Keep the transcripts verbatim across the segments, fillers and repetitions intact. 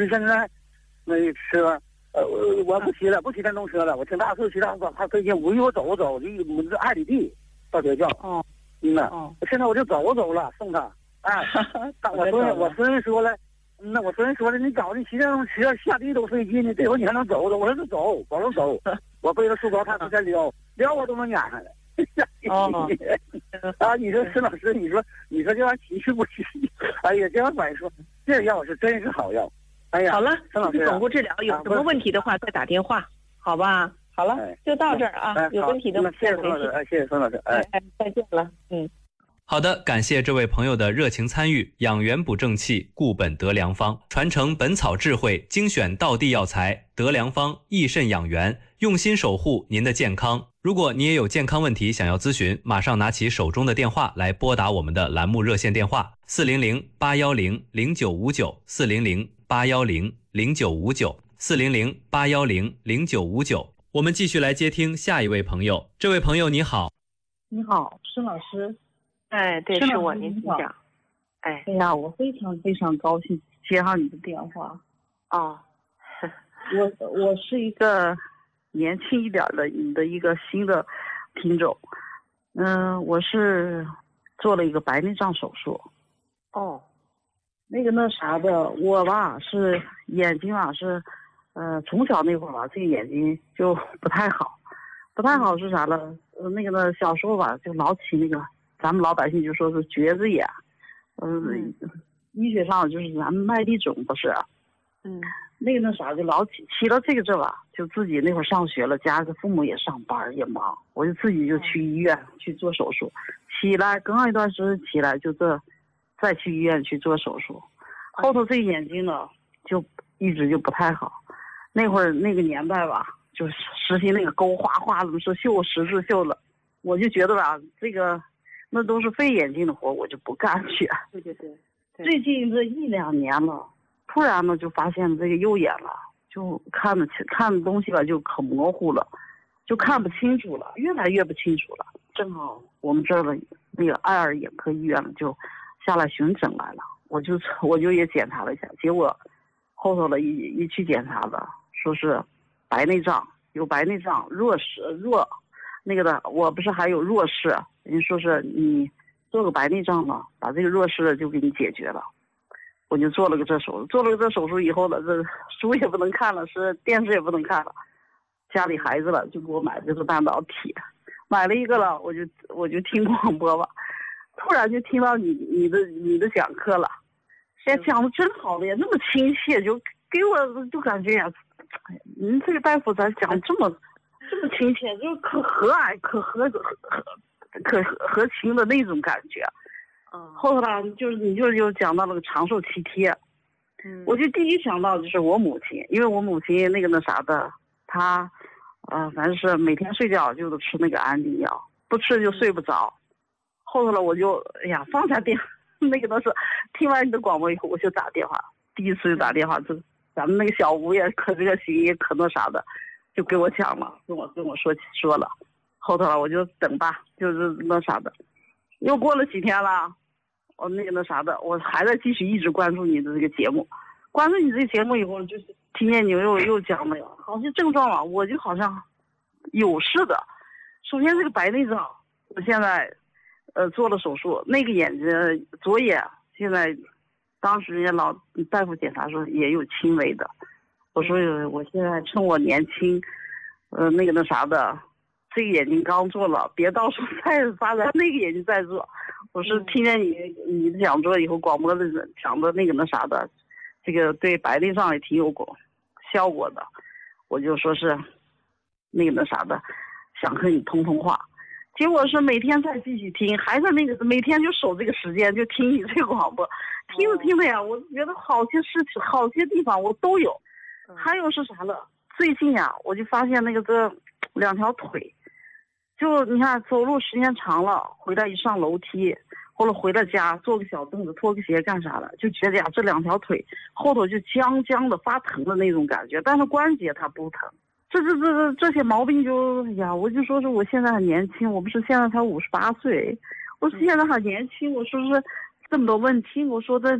是现在那车，呃，我不骑了，不骑电动车了，我挺大岁数，骑大他最近我我走走，就我这二里地到学校。 哦， 嗯呐， 哦， 现在我就走走了，送他。哎，我昨天我昨天说了，那我昨天说了，你找你骑电动车下地都费劲呢，这回你还能走走？我说就走，保证走。我背着书包，他直接撩撩我都能撵上来。 哦， 啊，你说沈老师，你说你说这玩意骑是不骑？哎呀，这玩意儿说这药是真是好药。哎呀， 好了， 沈老师， 总顾治疗，有什么问题的话再打电话，好吧？好了，就到这儿啊。有问题的话谢谢孙老师，哎，谢谢孙老师，哎哎，再见了，嗯。 好的，感谢这位朋友的热情参与。养元补正气，固本得良方，传承本草智慧，精选道地药材，得良方益肾养元，用心守护您的健康。如果你也有健康问题想要咨询，马上拿起手中的电话来拨打我们的栏目热线电话四零零八一零零九五九四零零八一零零九五九四零零八一零零九五九。我们继续来接听下一位朋友。这位朋友你好。 你好，申老师。 哎，对，是我，您请讲。哎， 哎呀，我非常非常高兴接上你的电话。 哦， 我我是一个年轻一点的你的一个新的听众。嗯、呃，我是做了一个白内障手术。 哦， 那个那啥的，我吧是眼睛吧是，呃，从小那会儿吧，这个眼睛就不太好，不太好是啥了？呃，那个呢，小时候吧就老起那个。咱们老百姓就说是橛子眼，嗯、呃，医学上就是咱们麦粒肿不是， 嗯， 那个那啥就老起起了这个这吧，就自己那会儿上学了，家里父母也上班也忙，我就自己就去医院去做手术，起来刚一段时间起来就这，再去医院去做手术，后头这个眼睛呢就一直就不太好，那会儿那个年代吧，就是实行那个勾画画怎么说绣十字绣了，我就觉得吧这个。那都是费眼睛的活，我就不干去。 对对对。 最近这一两年了，突然呢就发现这个右眼了，就看的看的东西吧就可模糊了，就看不清楚了，越来越不清楚了。正好我们这儿的那个爱尔眼科医院了，就下来巡诊来了，我就我就也检查了一下，结果后头了一一去检查的，说是白内障，有白内障弱视弱。那个的，我不是还有弱视，人说是你做个白内障嘛，把这个弱视就给你解决了。我就做了个这手术，做了个这手术以后了，这书也不能看了，是电视也不能看了，家里孩子了就给我买这个半导体，买了一个了，我就我就听广播吧，突然就听到你你的你的讲课了，哎，讲的真好的呀，那么亲切，就给我就感觉呀，您这个大夫咋讲这么。这么亲切，就是可和蔼、可和可可和情的那种感觉。 嗯。 后来就是你就又讲到那个长寿七贴， 嗯， 我就第一想到就是我母亲，因为我母亲那个那啥的，她，呃，反正是每天睡觉就得吃那个安定药，不吃就睡不着。后头了我就哎呀放下电，那个那是听完你的广播以后我就打电话，第一次就打电话，这咱们那个小吴也可热心也可那啥的。就给我讲了，跟我跟我说说了，后头我就等吧，就是那啥的，又过了几天了，我那个那啥的，我还在继续一直关注你的这个节目，关注你这个节目以后，就是听见你又又讲了，好像症状了，我就好像有似的。首先这个白内障，我现在呃做了手术，那个眼睛左眼现在，当时人家老大夫检查说也有轻微的。我说我现在趁我年轻，呃，那个那啥的，这个眼睛刚做了，别到时候再发展那个眼睛再做。我是听见你你的讲座以后，广播的讲的那个那啥的，这个对白内障也挺有果效果的，我就说是那个那啥的，想和你通通话。结果是每天再继续听，还是那个每天就守这个时间就听你这个广播，听着听着呀，我觉得好些事情好些地方我都有。还有是啥了？最近呀、啊，我就发现那个这两条腿，就你看走路时间长了，回来一上楼梯，或者回到家坐个小凳子拖个鞋干啥了，就觉得呀这两条腿后头就僵僵的发疼的那种感觉，但是关节它不疼。这这这这这些毛病就呀，我就说是我现在很年轻，我不是现在才五十八岁，我现在很年轻，我说是这么多问题，我说的。哎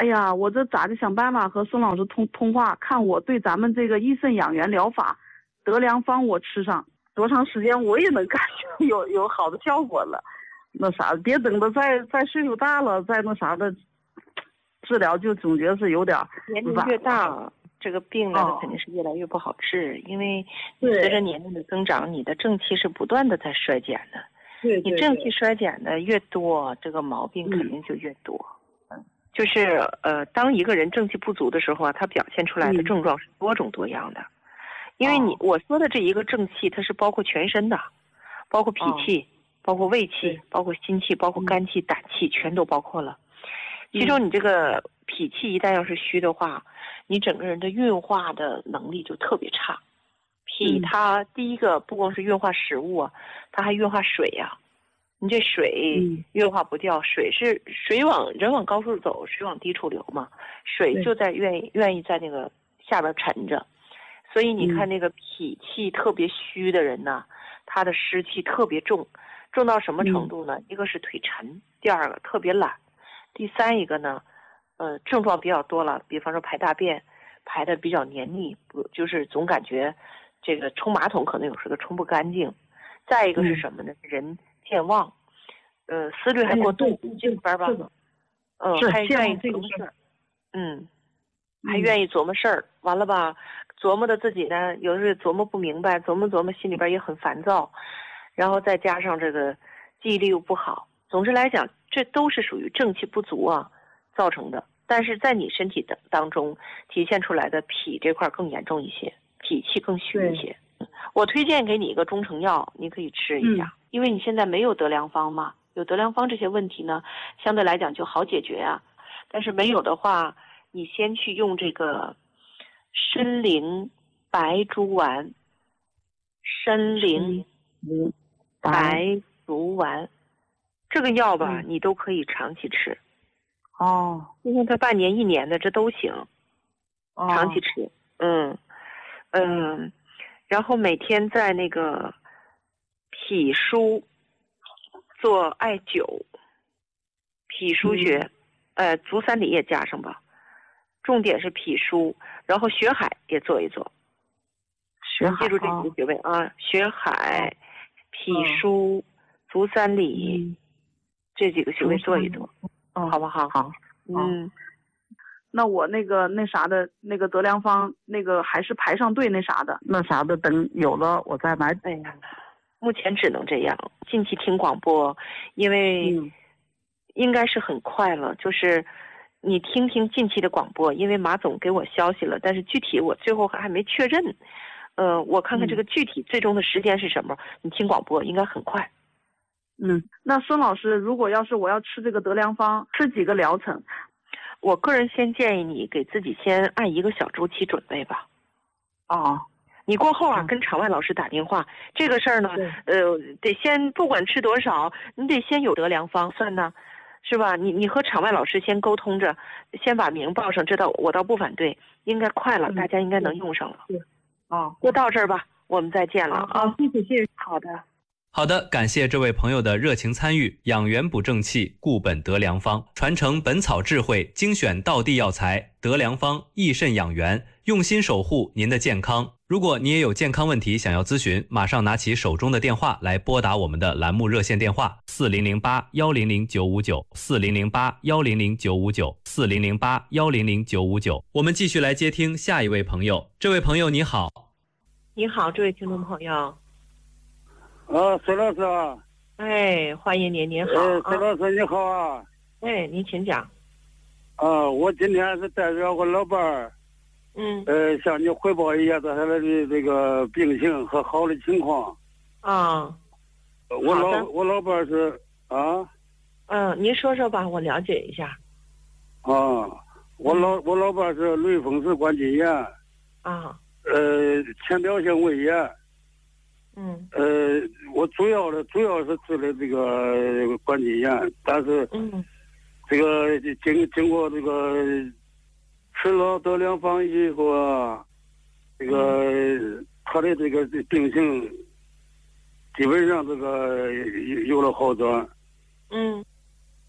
哎呀，我这咋的想办法和孙老师通通话，看我对咱们这个益肾养元疗法德良方我吃上多长时间，我也能感觉有有好的效果了。那啥，别等到再再岁数大了，再那啥的治疗，就总觉得是有点年龄越大，这个病呢，它肯定是越来越不好治，因为随着年龄的增长，你的正气是不断的在衰减的。 对， 你正气衰减的越多，这个毛病肯定就越多。嗯，就是呃，当一个人正气不足的时候啊，他表现出来的症状是多种多样的。嗯、因为你我说的这一个正气，它是包括全身的，包括脾气，哦、包括胃气，包括心气，包括肝气、胆气，全都包括了。其中你这个脾气一旦要是虚的话，你整个人的运化的能力就特别差。脾它第一个不光是运化食物啊，它还运化水呀、啊。你这水运化不掉，水是水往人往高处走，水往低处流嘛，水就在愿意愿意在那个下边沉着。所以你看那个脾气特别虚的人呢，他的湿气特别重，重到什么程度呢？一个是腿沉，第二个特别懒，第三一个呢，呃，症状比较多了，比方说排大便排的比较黏腻，不就是总感觉这个冲马桶可能有时候都冲不干净。再一个是什么呢？嗯、人健忘，呃，思虑还过度，这里边吧，嗯，还愿意琢磨事儿，嗯，还愿意琢磨事儿，完了吧，琢磨的自己呢，有时琢磨不明白，琢磨琢磨心里边也很烦躁，然后再加上这个记忆力又不好，总之来讲，这都是属于正气不足啊造成的。但是在你身体的当中体现出来的脾这块更严重一些，脾气更虚一些。我推荐给你一个中成药，你可以吃一下、嗯、因为你现在没有德良方嘛，有德良方这些问题呢相对来讲就好解决啊。但是没有的话，你先去用这个参苓白术丸，参苓白术丸这个药吧、嗯、你都可以长期吃哦，因为它半年一年的这都行、哦、长期吃。嗯嗯，然后每天在那个脾腧做艾灸，脾腧穴、嗯、呃足三里也加上吧，重点是脾腧，然后血海也做一做。血海记住这几个穴位啊，血海、脾腧、哦、足三里、嗯、这几个穴位做一做，嗯，好不好？好，嗯。 那我那个那啥的那个德良方那个还是排上队那啥的，那啥的等有了我再买。 哎呀，目前只能这样。近期听广播，因为应该是很快了，就是你听听近期的广播，因为马总给我消息了，但是具体我最后还没确认。呃，我看看这个具体最终的时间是什么，嗯、你听广播应该很快。 嗯，那孙老师，如果要是我要吃这个德良方，吃几个疗程？ 我个人先建议你给自己先按一个小周期准备吧。 哦， 你过后啊、嗯、跟场外老师打电话，这个事儿呢，呃，得先不管吃多少，你得先有德良方算呢，是吧？你你和场外老师先沟通着，先把名报上，这倒我倒不反对，应该快了，嗯、大家应该能用上了。 是，哦， 就到这儿吧，我们再见了啊！ 谢谢谢谢， 好的。 好的，感谢这位朋友的热情参与。养元补正气，固本德良方，传承本草智慧，精选道地药材，德良方益肾养元，用心守护您的健康。如果你也有健康问题想要咨询，马上拿起手中的电话来拨打我们的栏目热线电话四零零八幺零零九五九四零零八幺零零九五九四零零八幺零零九五九。我们继续来接听下一位朋友。这位朋友你好。 你好，这位听众朋友。 啊，孙老师啊！ 哎，欢迎您，您好。 哎，孙老师你好啊！ 哎，您请讲。 啊，我今天是代表我老伴儿， 嗯， 呃，向你汇报一下他的这个病情和好的情况。 啊， 我老我老伴儿是啊。 嗯，您说说吧，我了解一下。 啊，我老我老伴儿是类风湿关节炎。 啊。 呃，浅表性胃炎。 嗯， 呃，我主要的主要是治的这个关节炎，但是， 嗯， 这个经经过这个吃了德良方以后啊，这个、嗯、他的这个病情基本上这个有了好转。 嗯，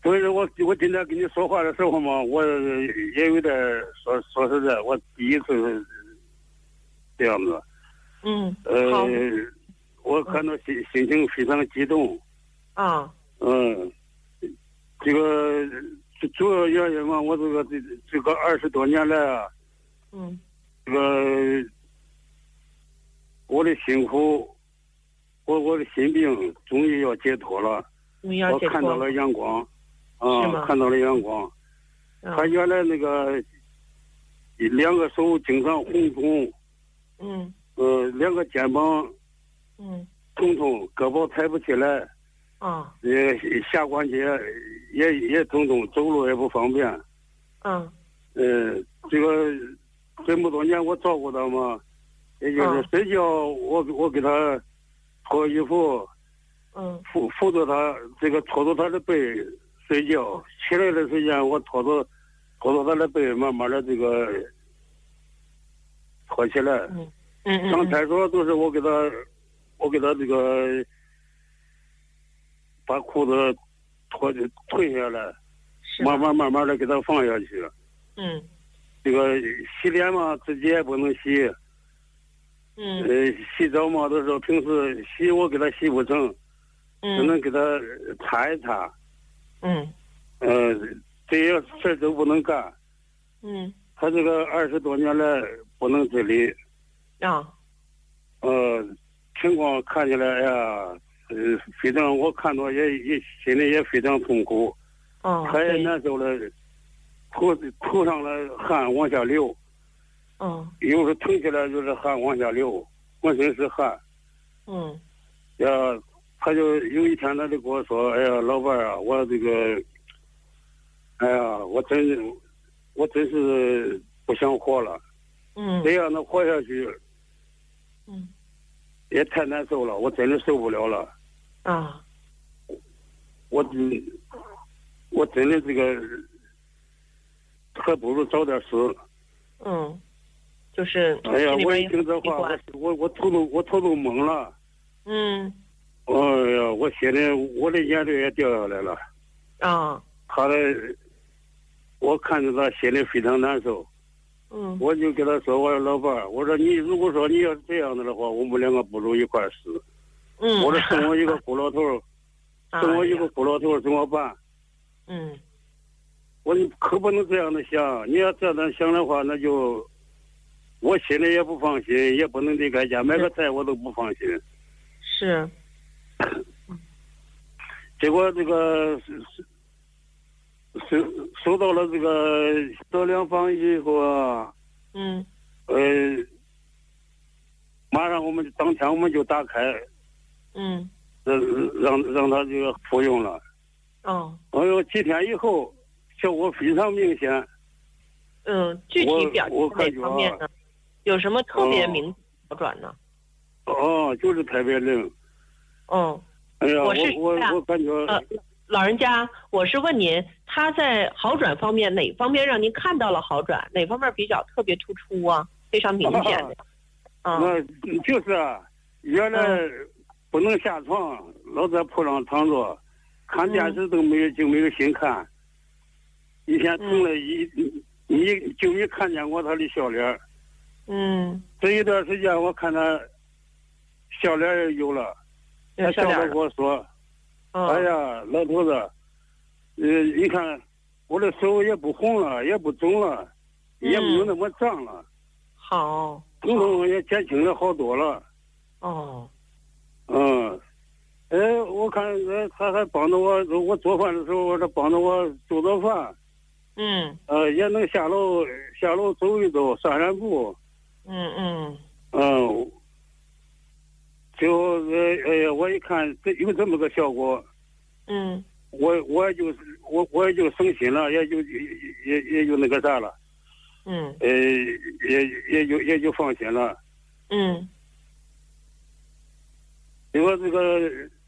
所以说我我今天跟你说话的时候嘛，我也有点说说实在，我第一次这样子。 嗯， 呃好， 我看到心心情非常激动。 啊， 嗯，这个主要原因嘛，我这个这这个二十多年来啊， 嗯这个我的辛苦，我我的心病终于要解脱了。 你要解脱我看到了阳光。 是啊， 吗看到了阳光。 嗯他原来那个两个手经常红肿， 嗯呃，两个肩膀嗯疼痛，胳膊抬不起来， 啊呃，下关节也也疼痛，走路也不方便。 嗯呃，这个这么多年我照顾他嘛，也就是嗯睡觉我我给他脱衣服， 嗯扶扶着他，这个拖着他的背睡觉，起来的时间我拖着拖着他的背，慢慢的这个拖起来。 嗯嗯上嗯厕所都是我给他，我给他这个把裤子脱退下来， 是吧慢慢慢慢的给他放下去。 嗯这个洗脸嘛，自己也不能洗。 嗯呃，洗澡嘛，都是平时洗我给他洗不成，只嗯能给他擦一擦。 嗯呃，这些事儿都不能干。 嗯他这个二十多年来不能自理。 啊呃，情况看起来哎呀，呃，非常，我看到也也心里也非常痛苦， 哦他也对难受了，头头上的汗往下流， 嗯有时候疼起来就是汗往下流，浑身是汗。 嗯呀，他就有一天他就跟我说：“哎呀，老伴儿啊，我这个，哎呀，我真，我真是不想活了， 嗯这样的活下去嗯也太难受了，我真的受不了了。 啊我真，我真的这个，还不如早点死。 嗯，就是哎呀，我一心里边也听这话，我我我头都我头都懵了。 嗯哎呀，我心里我的眼泪也掉下来了。 啊他的，我看着他心里非常难受。 嗯我就跟他说：“我说老伴儿，我说你如果说你要是这样子的话，我们两个不如一块儿死。 嗯， 我说剩我一个孤老头儿，剩我一个孤老头儿怎么办？ 嗯我说你可不能这样的想，你要这样想的话，那就我心里也不放心，也不能离开家，买个菜我都不放心。 是结果这个是是收收到了这个德良方以后啊， 嗯呃，马上我们当天我们就打开， 嗯让让让他这个服用了。 哦哎呦，几天以后效果非常明显。 嗯，具体表现哪我我感觉方面呢？有什么特别明显好转呢？ 哦，就是特别灵。 嗯， 哎呀， 我是我我这样我感觉， 呃，老人家，我是问您，他在好转方面哪方面让您看到了好转？哪方面比较特别突出啊？非常明显的。啊， 那就是啊，原来不能下床，老在铺上躺着，看电视都没有就没有心看。一天疼了一你就没看见过他的笑脸。 嗯， 这一段时间我看他笑脸也有了，他笑着跟我说：“哎呀，老头子，呃，你看我的手也不红了，也不肿了，也没有那么胀了， 好， 疼痛也减轻了好多了。” 哦， 嗯，哎，我看呃他还帮着我，我做饭的时候，他帮着我做做饭。 嗯呃，也能下楼下楼走一走，散散步。 嗯嗯嗯，最后呃哎呀，我一看这有这么个效果， 嗯我我也就我我也就省心了，也就也也也就那个啥了， 嗯呃，也也就也就放心了。 嗯， 因为这个，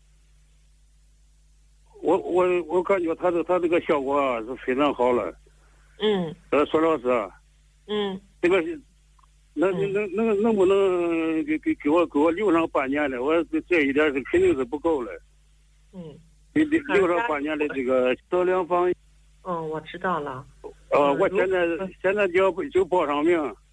我我我感觉他的他这个效果啊是非常好了。 嗯， 呃，说老师啊， 嗯， 这个是。能能能能不能给给给我给我留上半年的？我这这一点是肯定是不够了。 嗯， 六十八年的这个德良坊。 哦，我知道了。 呃，我现在现在就要就报上名。